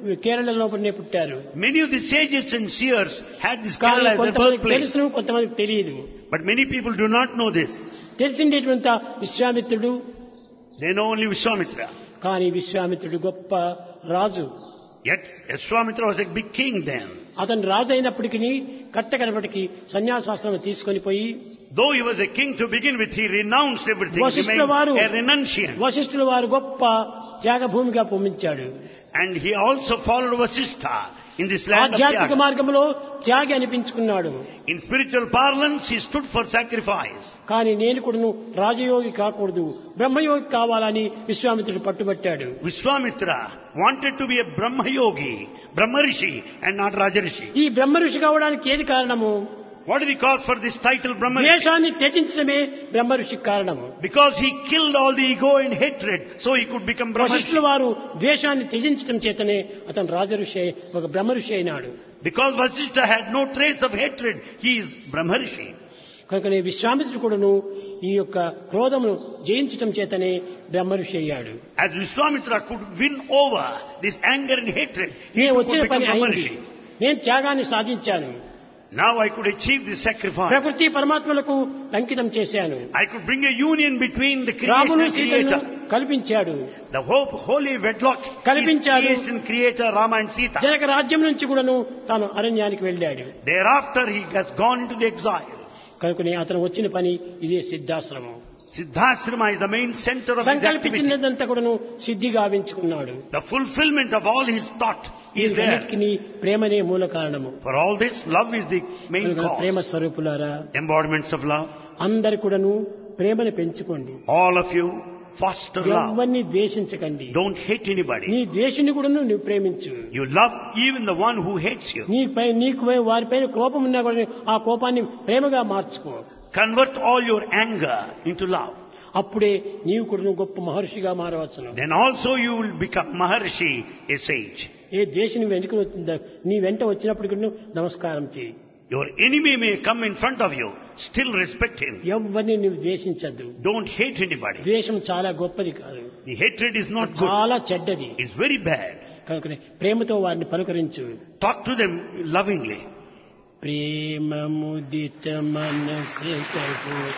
కేరళలోనే పుట్టారు. Many of the sages and seers had this కానీ Kerala as their కొంతమందికి birthplace. తెలుసును, కొంతమందికి తెలియదు. But many people do not know this. తెలిసిండేటువంటి విశ్వామిత్రుడు. They know only Vishwamitra. కానీ విశ్వామిత్రుడు గొప్ప రాజు. Yet Vishwamitra was a big king then. అతను రాజు అయినప్పటికీ కట్టకడపటికి సన్యాసాశ్రమం తీసుకొని పోయి, Though he was a king to begin with, he renounced everything, వశిష్ఠుల వారు remained a renunciant. వశిష్ఠుల వారు గొప్ప త్యాగభూమిగా పొమ్మించాడు. And he also followed Vasishtha in this land of ఆధ్యాత్మిక Tyaga. మార్గంలో త్యాగి అనిపించుకున్నాడు. In spiritual parlance, he stood for sacrifice. కానీ నేను కూడాను రాజయోగి కాకూడదు, బ్రహ్మయోగి కావాలని విశ్వామిత్రుడు పట్టుబట్టాడు. Vishwamitra wanted to be a Brahma Yogi, Brahma Rishi and not Raja Rishi. ఈ బ్రహ్మ ఋషి కావడానికి ఏది కారణము? What is the cause for this title Brahma Rishi? ద్వేషాన్ని త్యజించడమే బ్రహ్మ ఋషికి కారణము. Because he killed all the ego and hatred, so he could become Brahma వశిష్ఠుల Rishi. వారు ద్వేషాన్ని త్యజించడం చేతనే అతను రాజఋషి ఒక బ్రహ్మ ఋషి అయినాడు. Because Vasishtha had no trace of hatred, he is Brahma Rishi. కనుకనే విశ్వామిత్రుడు కూడాను ఈ యొక్క క్రోధమును జయించడం చేతనే బ్రహ్మ ఋషి అయ్యాడు. As Vishwamitra could win over this anger and hatred, he నేను could వచ్చిన become పని Brahma అయింది, Rishi. నేను త్యాగాన్ని సాధించాను, Now I could achieve this sacrifice. ప్రకృతి పరమాత్మలకు అంకితం చేశాను, I could bring a union between the creation రామును and సీతను creator. కల్పించాడు. The holy wedlock is కల్పించాడు. creation, creator, Rama and Sita. Janaka రాజ్యం నుంచి కూడాను తాను అరణ్యానికి వెళ్ళాడు. Thereafter he has gone into the exile. కనుకనే అతను వచ్చిన పని ఇదే Siddhashramam. Siddhasrama is the main center of his activity. సంకల్పించినదంతా కూడాను సిద్ధి గావించుకున్నాడు. The fulfillment of all his thought is there. వీటన్నిటికీ ప్రేమనే మూల కారణము. For all this, love is the main కనుక ప్రేమ cause. స్వరూపులారా, Embodiments of love. అందరు కూడాను ప్రేమను పెంచుకోండి. All of you foster love. ఎవరిని ద్వేషించకండి. Don't hate anybody. నీ ద్వేషుని కూడాను నువ్వు ప్రేమించు. You love even the one who hates you. నీకు వారిపైన కోపం ఉన్నా కూడా ఆ కోపాన్ని ప్రేమగా మార్చుకో. Convert all your anger into love. అప్పుడే నీవు కూడా గొప్ప మహర్షిగా మారవచ్చును. Then also you will become Maharshi, a sage. ఏ ద్వేషుని నీ వెంట వచ్చినప్పుడు కూడా నమస్కారం చేయి. Your enemy may come in front of you, still respect him. ఎవరిని నువ్వు ద్వేషించద్దు. Don't hate anybody. ద్వేషం చాలా గొప్పది కాదు, The hatred is not good. చాలా చెడ్డది. It's very bad. కనుక ప్రేమతో వారిని పలుకరించు. Talk to them lovingly. ప్రేమ ముదిత మనసే